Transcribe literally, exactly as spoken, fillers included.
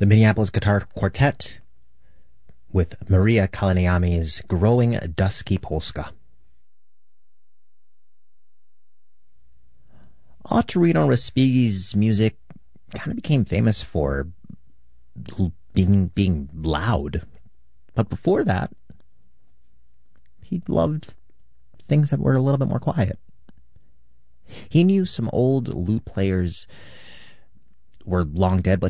the Minneapolis Guitar Quartet with Maria Kalaniami's Growing Dusky Polska. Ottorino Respighi's music kind of became famous for being being loud, but before that, he loved things that were a little bit more quiet. He knew some old lute players were long dead, but